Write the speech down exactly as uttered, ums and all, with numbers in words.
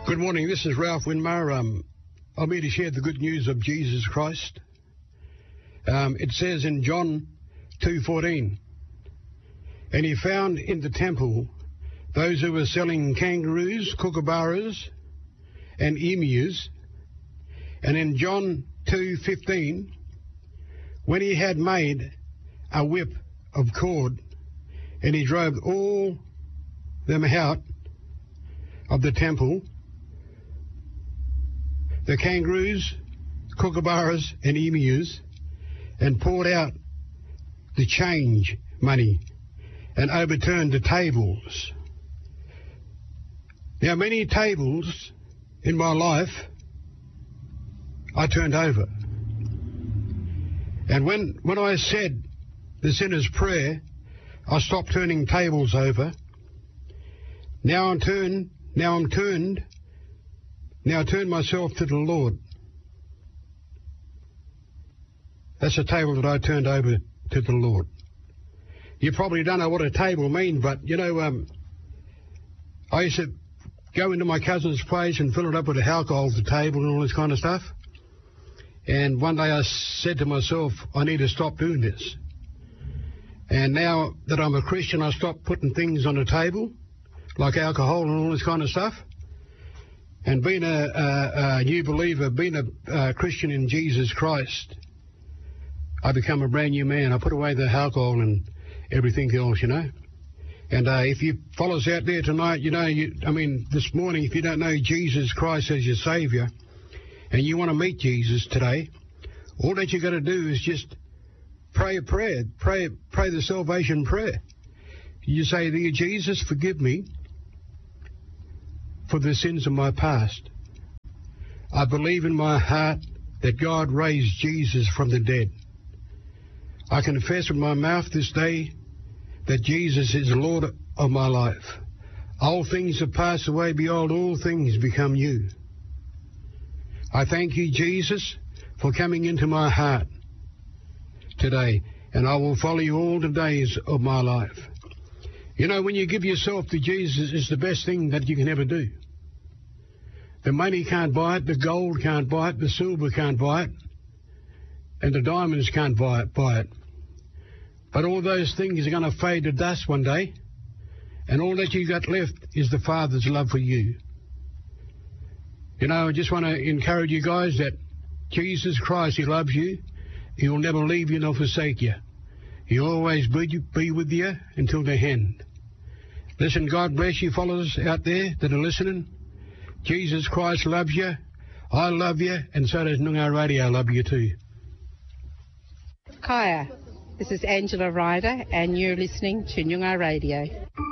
Good morning, this is Ralph Winmar. Um, I'm here to share the good news of Jesus Christ. Um, it says in John two fourteen, and he found in the temple those who were selling kangaroos, kookaburras, and emus. And in John two fifteen, when he had made a whip of cord, and he drove all them out of the temple, the kangaroos, kookaburras, and emus, and poured out the change money and overturned the tables. Now, many tables in my life I turned over. And when, when I said the sinner's prayer, I stopped turning tables over. Now I'm turned, now I'm turned, now I turn myself to the Lord. That's a table that I turned over to the Lord. You probably don't know what a table means, but, you know, um, I used to go into my cousin's place and fill it up with alcohol at the table and all this kind of stuff. And one day I said to myself, I need to stop doing this. And now that I'm a Christian, I stopped putting things on the table, like alcohol and all this kind of stuff. And being a, a, a new believer, being a, a Christian in Jesus Christ, I become a brand new man. I put away the alcohol and everything else, you know. And uh, if you follow us out there tonight, you know, you, I mean, this morning, if you don't know Jesus Christ as your Saviour, and you want to meet Jesus today, all that you got to do is just pray a prayer, pray, pray the salvation prayer. You say, dear Jesus, forgive me for the sins of my past. I believe in my heart that God raised Jesus from the dead. I confess with my mouth this day that Jesus is the Lord of my life. All things have passed away, behold, all things become new. I thank you, Jesus, for coming into my heart today, and I will follow you all the days of my life. You know, when you give yourself to Jesus, it's the best thing that you can ever do. The money can't buy it, the gold can't buy it, the silver can't buy it, and the diamonds can't buy it. Buy it. But all those things are going to fade to dust one day, and all that you got left is the Father's love for you. You know, I just want to encourage you guys that Jesus Christ, He loves you. He will never leave you nor forsake you. He'll always be, you, be with you until the end. Listen, God bless you followers out there that are listening. Jesus Christ loves you. I love you, and so does Noongar Radio love you too. Kaya, this is Angela Ryder, and you're listening to Noongar Radio.